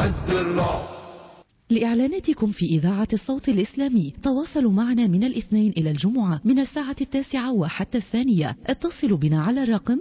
عز الرعب. لإعلاناتكم في إذاعة الصوت الإسلامي تواصلوا معنا من الاثنين إلى الجمعة من 9:00 وحتى 2:00. اتصلوا بنا على الرقم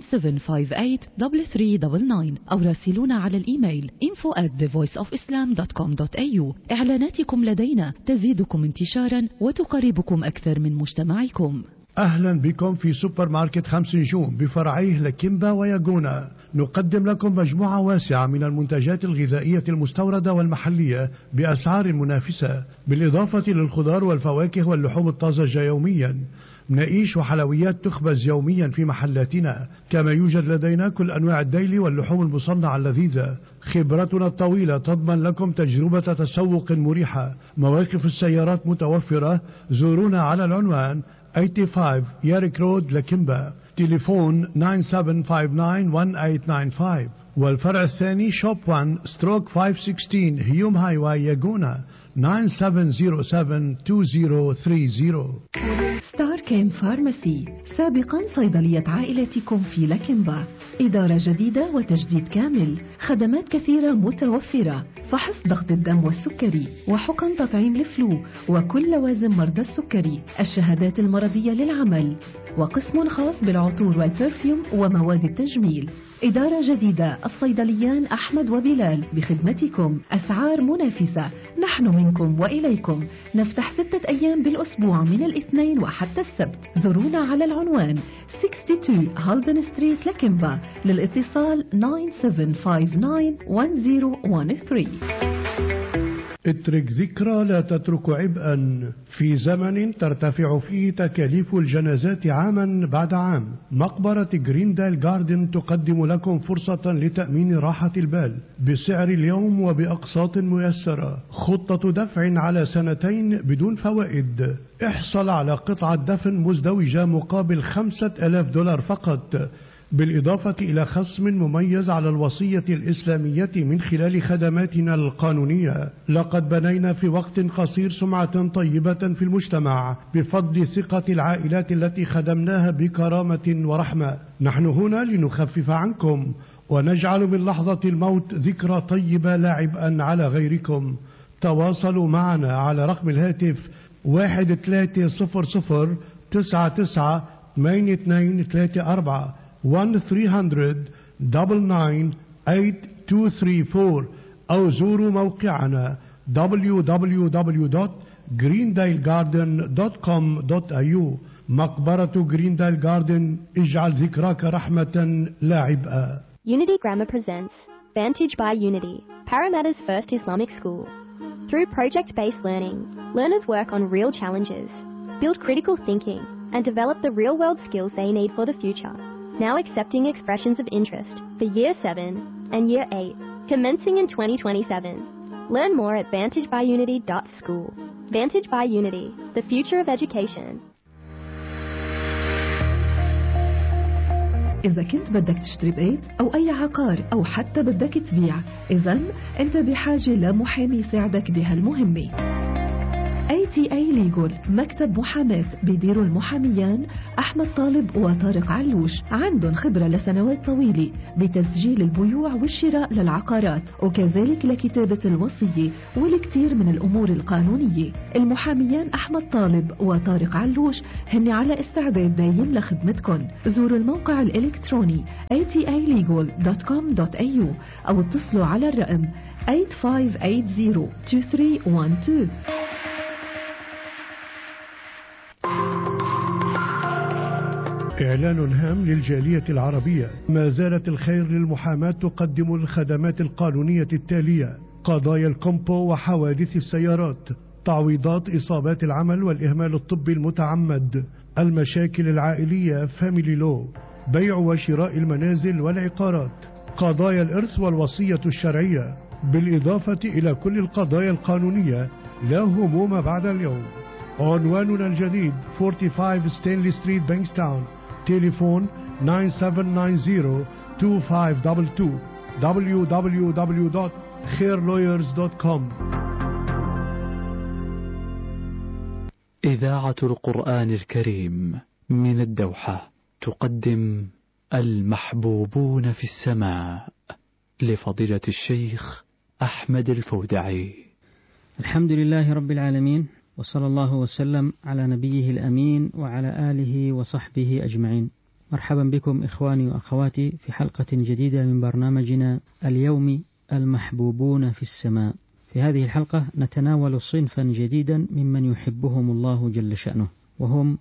9758-3399 أو راسلونا على الإيميل info@thevoiceofislam.com.au. إعلاناتكم لدينا تزيدكم انتشارا وتقربكم أكثر من مجتمعكم. أهلا بكم في سوبر ماركت 5 نجوم بفرعيه لكيمبا وياغونا. نقدم لكم مجموعة واسعة من المنتجات الغذائية المستوردة والمحلية بأسعار منافسة، بالإضافة للخضار والفواكه واللحوم الطازجة يوميا. مناقيش وحلويات تخبز يوميا في محلاتنا، كما يوجد لدينا كل أنواع الديلي واللحوم المصنعة اللذيذة. خبرتنا الطويلة تضمن لكم تجربة تسوق مريحة. مواقف السيارات متوفرة. زورونا على العنوان 85 ياريك رود لكيمبا، تليفون 97591895. والفرع الثاني شوب 1 ستروك 516 هيوم هاي واي ياغونا 97072030. ستار كيم فارماسي، سابقا صيدلية عائلتكم في لكيمبا. إدارة جديدة وتجديد كامل، خدمات كثيرة متوفرة، فحص ضغط الدم والسكري، وحقن تطعيم الفلو وكل لوازم مرضى السكري، الشهادات المرضية للعمل، وقسم خاص بالعطور والبرفيوم ومواد التجميل. إدارة جديدة، الصيدليان أحمد وبلال بخدمتكم، أسعار منافسة، نحن منكم وإليكم. نفتح 6 أيام بالأسبوع من الاثنين وحتى السبت. زورونا على العنوان 62 هالدن ستريت لكيمبا. للاتصال 97591013. اترك ذكرى لا تترك عبئا. في زمن ترتفع فيه تكاليف الجنازات عاما بعد عام، مقبرة جريندال جاردن تقدم لكم فرصة لتأمين راحة البال بسعر اليوم وبأقساط ميسرة. خطة دفع على 2 بدون فوائد. احصل على قطعة دفن مزدوجة مقابل $5,000 فقط، بالإضافة إلى خصم مميز على الوصية الإسلامية من خلال خدماتنا القانونية. لقد بنينا في وقت قصير سمعة طيبة في المجتمع بفضل ثقة العائلات التي خدمناها بكرامة ورحمة. نحن هنا لنخفف عنكم ونجعل من لحظة الموت ذكرى طيبة لا عبئا على غيركم. تواصلوا معنا على رقم الهاتف 1300998234 1-300-99-8234 أو زوروا موقعنا www.greendalegarden.com.au. مقبرة جريندال جاردن، اجعل ذكراك رحمة لا عبئا. Unity Grammar presents Vantage by Unity, Parramatta's first Islamic school. Through project-based learning, learners work on real challenges, build critical thinking, and develop the real-world skills they need for the future. Now accepting expressions of interest for Year 7 and Year 8, commencing in 2027. Learn more at vantagebyunity.school. Vantage by Unity, the future of education. إذا كنت بدك تشتري بيت أو أي عقار أو حتى بدك تبيع، إذن أنت بحاجة لمحامي يساعدك بهالمهمة. ATA Legal، مكتب محاماة بيديروا المحاميان أحمد طالب وطارق علوش. عندهم خبرة لسنوات طويلة بتسجيل البيوع والشراء للعقارات، وكذلك لكتابة الوصية والكثير من الأمور القانونية. المحاميان أحمد طالب وطارق علوش هن على استعداد دايم لخدمتكم. زوروا الموقع الإلكتروني atalegal.com.au أو اتصلوا على الرقم 85802312. إعلان هام للجالية العربية. ما زالت الخير للمحاماة تقدم الخدمات القانونية التالية: قضايا الكومبو وحوادث السيارات، تعويضات إصابات العمل والإهمال الطبي المتعمد، المشاكل العائلية فاميلي لو، بيع وشراء المنازل والعقارات، قضايا الإرث والوصية الشرعية، بالإضافة إلى كل القضايا القانونية. لا هموم بعد اليوم. عنواننا الجديد 45 ستانلي ستريت بانكستاون، تليفون 9790-2522 www.khairlawyers.com. إذاعة القرآن الكريم من الدوحة تقدم المحبوبون في السماء لفضيلة الشيخ أحمد الفودعي. الحمد لله رب العالمين، وصلى الله وسلم على نبيه الأمين وعلى آله وصحبه أجمعين. مرحبا بكم إخواني وأخواتي في حلقة جديدة من برنامجنا اليوم المحبوبون في السماء. في هذه الحلقة نتناول صنفا جديدا ممن يحبهم الله جل شأنه، وهم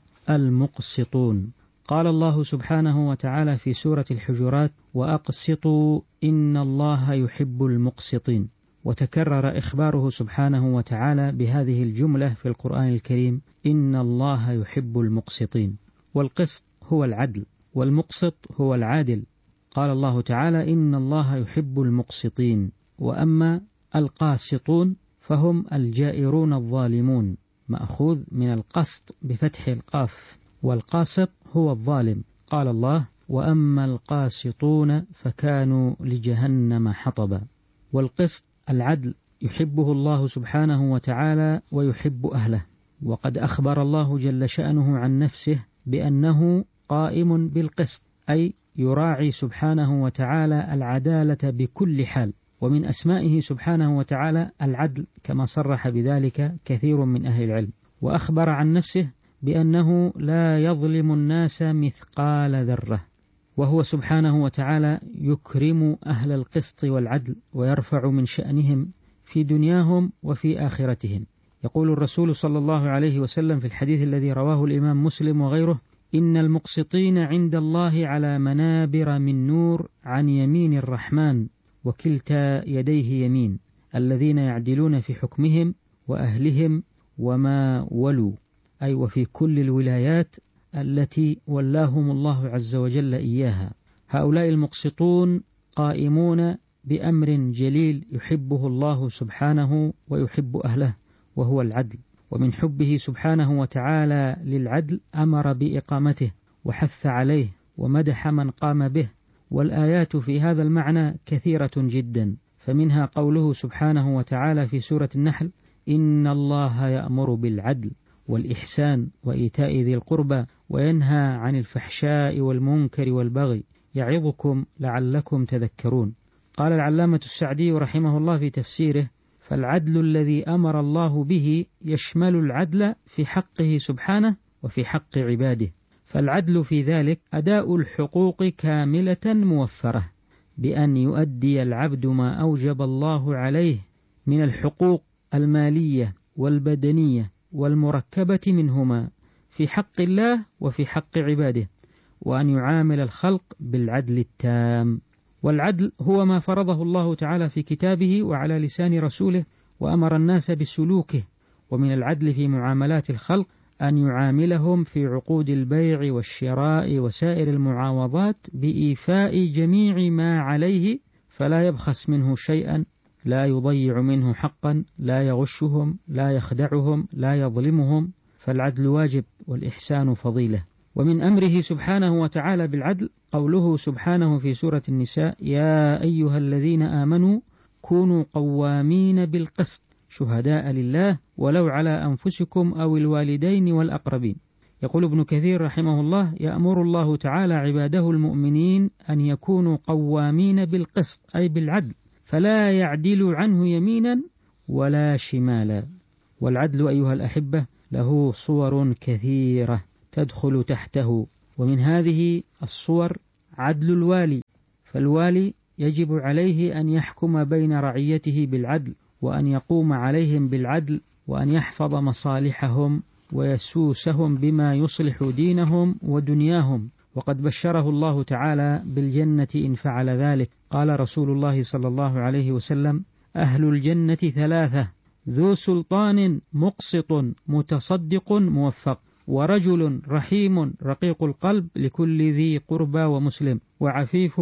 المقسطون. قال الله سبحانه وتعالى في سورة الحجرات: وأقسطوا إن الله يحب المقسطين. وتكرر إخباره سبحانه وتعالى بهذه الجملة في القرآن الكريم: إن الله يحب المقسطين. والقسط هو العدل، والمقسط هو العادل. قال الله تعالى: إن الله يحب المقسطين. وأما القاسطون فهم الجائرون الظالمون، مأخوذ من القسط بفتح القاف، والقاسط هو الظالم. قال الله: وأما القاسطون فكانوا لجهنم حطبا. والقسط العدل يحبه الله سبحانه وتعالى ويحب أهله. وقد أخبر الله جل شأنه عن نفسه بأنه قائم بالقسط، أي يراعي سبحانه وتعالى العدالة بكل حال. ومن أسمائه سبحانه وتعالى العدل، كما صرح بذلك كثير من أهل العلم. وأخبر عن نفسه بأنه لا يظلم الناس مثقال ذرة، وهو سبحانه وتعالى يكرم أهل القسط والعدل ويرفع من شأنهم في دنياهم وفي آخرتهم. يقول الرسول صلى الله عليه وسلم في الحديث الذي رواه الإمام مسلم وغيره: إن المقسطين عند الله على منابر من نور عن يمين الرحمن وكلتا يديه يمين، الذين يعدلون في حكمهم وأهلهم وما ولوا، أي وفي كل الولايات التي ولاهم الله عز وجل إياها. هؤلاء المقسطون قائمون بأمر جليل يحبه الله سبحانه ويحب أهله، وهو العدل. ومن حبه سبحانه وتعالى للعدل أمر بإقامته وحث عليه ومدح من قام به. والآيات في هذا المعنى كثيرة جدا، فمنها قوله سبحانه وتعالى في سورة النحل: إن الله يأمر بالعدل والإحسان وإيتاء ذي القربى وينهى عن الفحشاء والمنكر والبغي يعظكم لعلكم تذكرون. قال العلامة السعدي رحمه الله في تفسيره: فالعدل الذي أمر الله به يشمل العدل في حقه سبحانه وفي حق عباده. فالعدل في ذلك أداء الحقوق كاملة موفرة، بأن يؤدي العبد ما أوجب الله عليه من الحقوق المالية والبدنية والمركبة منهما في حق الله وفي حق عباده، وأن يعامل الخلق بالعدل التام. والعدل هو ما فرضه الله تعالى في كتابه وعلى لسان رسوله وأمر الناس بسلوكه. ومن العدل في معاملات الخلق أن يعاملهم في عقود البيع والشراء وسائر المعاوضات بإيفاء جميع ما عليه، فلا يبخس منه شيئا، لا يضيع منه حقا، لا يغشهم، لا يخدعهم، لا يظلمهم. فالعدل واجب والإحسان فضيلة. ومن أمره سبحانه وتعالى بالعدل قوله سبحانه في سورة النساء: يا أيها الذين آمنوا كونوا قوامين بالقسط شهداء لله ولو على أنفسكم أو الوالدين والأقربين. يقول ابن كثير رحمه الله: يأمر الله تعالى عباده المؤمنين أن يكونوا قوامين بالقسط، أي بالعدل، فلا يعدل عنه يمينا ولا شمالا. والعدل أيها الأحبة له صور كثيرة تدخل تحته، ومن هذه الصور عدل الوالي. فالوالي يجب عليه أن يحكم بين رعيته بالعدل، وأن يقوم عليهم بالعدل، وأن يحفظ مصالحهم ويسوسهم بما يصلح دينهم ودنياهم. وقد بشره الله تعالى بالجنة إن فعل ذلك. قال رسول الله صلى الله عليه وسلم: أهل الجنة ثلاثة: ذو سلطان مقسط متصدق موفق، ورجل رحيم رقيق القلب لكل ذي قربى ومسلم، وعفيف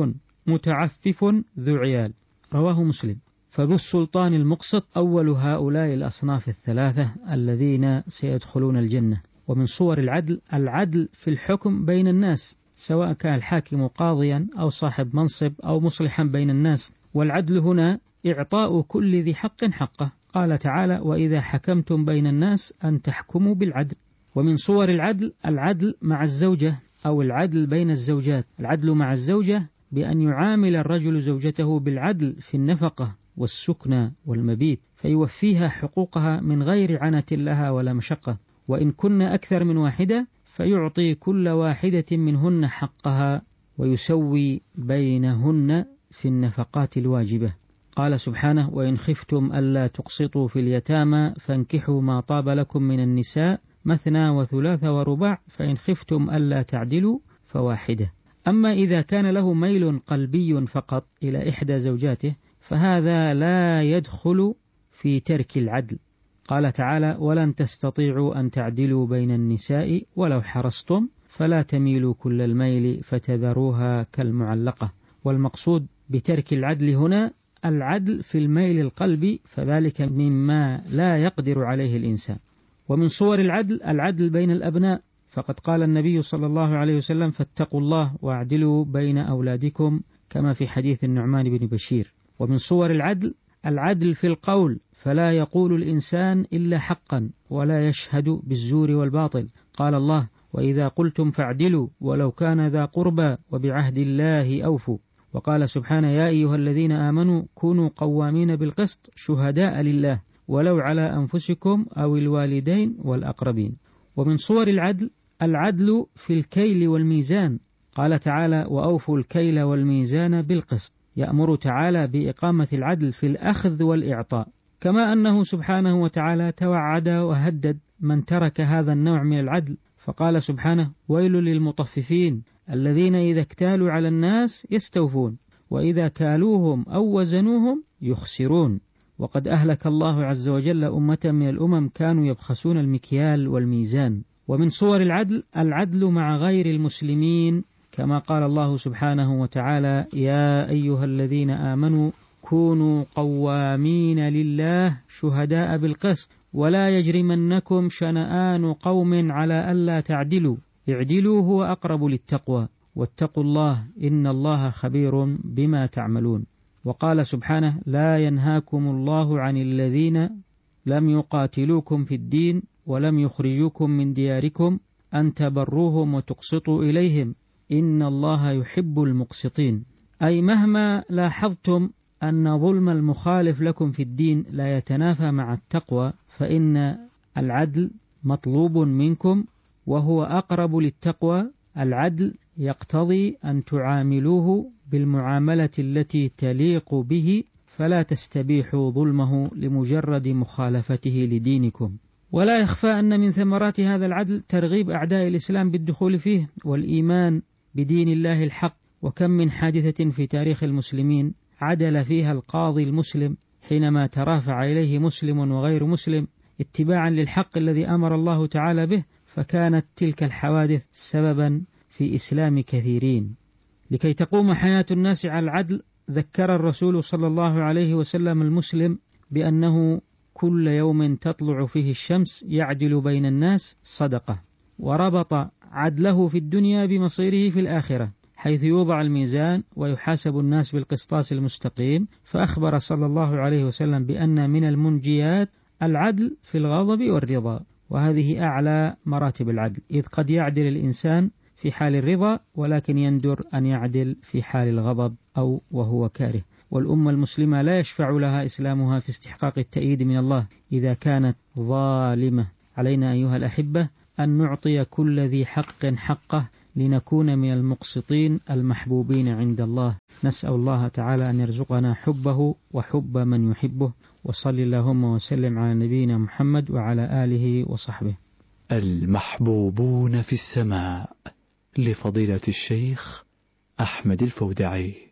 متعفف ذو عيال. رواه مسلم. فذو السلطان المقسط أول هؤلاء الأصناف الثلاثة الذين سيدخلون الجنة. ومن صور العدل العدل في الحكم بين الناس، سواء كان الحاكم قاضيا أو صاحب منصب أو مصلحا بين الناس. والعدل هنا إعطاء كل ذي حق حقه. قال تعالى: وإذا حكمتم بين الناس أن تحكموا بالعدل. ومن صور العدل العدل مع الزوجة أو العدل بين الزوجات. العدل مع الزوجة بأن يعامل الرجل زوجته بالعدل في النفقة والسكنى والمبيت، فيوفيها حقوقها من غير عنة لها ولا مشقة. وإن كن أكثر من واحدة فيعطي كل واحدة منهن حقها ويسوي بينهن في النفقات الواجبة. قال سبحانه: وإن خفتم ألا تقسطوا في اليتامى فانكحوا ما طاب لكم من النساء مثنى وثلاث ورباع فإن خفتم ألا تعدلوا فواحدة. أما إذا كان له ميل قلبي فقط إلى إحدى زوجاته فهذا لا يدخل في ترك العدل. قال تعالى: ولن تستطيعوا أن تعدلوا بين النساء ولو حرصتم فلا تميلوا كل الميل فتذروها كالمعلقة. والمقصود بترك العدل هنا العدل في الميل القلبي، فذلك مما لا يقدر عليه الإنسان. ومن صور العدل بين الأبناء، فقد قال النبي صلى الله عليه وسلم: فاتقوا الله واعدلوا بين أولادكم، كما في حديث النعمان بن بشير. ومن صور العدل في القول، فلا يقول الإنسان إلا حقا ولا يشهد بالزور والباطل. قال الله: وإذا قلتم فاعدلوا ولو كان ذا قربى وبعهد الله أوفوا. وقال سبحانه: يا أيها الذين آمنوا كونوا قوامين بالقسط شهداء لله ولو على أنفسكم أو الوالدين والأقربين. ومن صور العدل في الكيل والميزان. قال تعالى: وأوفوا الكيل والميزان بالقسط. يأمر تعالى بإقامة العدل في الأخذ والإعطاء، كما أنه سبحانه وتعالى توعد وهدد من ترك هذا النوع من العدل، فقال سبحانه: ويل للمطففين الذين إذا اكتالوا على الناس يستوفون وإذا كالوهم أو وزنوهم يخسرون. وقد أهلك الله عز وجل أمة من الأمم كانوا يبخسون المكيال والميزان. ومن صور العدل مع غير المسلمين، كما قال الله سبحانه وتعالى: يا أيها الذين آمنوا كونوا قوامين لله شهداء بالقسط ولا يجرمنكم شنآن قوم على ألا تعدلوا اعدلوا هو أقرب للتقوى واتقوا الله إن الله خبير بما تعملون. وقال سبحانه: لا ينهاكم الله عن الذين لم يقاتلوكم في الدين ولم يخرجوكم من دياركم أن تبروهم وتقسطوا إليهم إن الله يحب المقسطين. أي مهما لاحظتم أن ظلم المخالف لكم في الدين لا يتنافى مع التقوى، فإن العدل مطلوب منكم وهو أقرب للتقوى. العدل يقتضي أن تعاملوه بالمعاملة التي تليق به، فلا تستبيحوا ظلمه لمجرد مخالفته لدينكم. ولا يخفى أن من ثمرات هذا العدل ترغيب أعداء الإسلام بالدخول فيه والإيمان بدين الله الحق. وكم من حادثة في تاريخ المسلمين عدل فيها القاضي المسلم حينما ترافع إليه مسلم وغير مسلم اتباعا للحق الذي أمر الله تعالى به، فكانت تلك الحوادث سببا في إسلام كثيرين. لكي تقوم حياة الناس على العدل ذكر الرسول صلى الله عليه وسلم المسلم بأنه كل يوم تطلع فيه الشمس يعدل بين الناس صدقة، وربط عدله في الدنيا بمصيره في الآخرة، حيث يوضع الميزان ويحاسب الناس بالقسطاس المستقيم. فأخبر صلى الله عليه وسلم بأن من المنجيات العدل في الغضب والرضا، وهذه أعلى مراتب العدل، إذ قد يعدل الإنسان في حال الرضا ولكن يندر أن يعدل في حال الغضب أو وهو كاره. والأمة المسلمة لا يشفع لها إسلامها في استحقاق التأييد من الله إذا كانت ظالمة. علينا أيها الأحبة أن نعطي كل ذي حق حقه لنكون من المقسطين المحبوبين عند الله. نسأل الله تعالى أن يرزقنا حبه وحب من يحبه. وصل اللهم وسلم على نبينا محمد وعلى آله وصحبه. المحبوبون في السماء لفضيلة الشيخ أحمد الفودعي.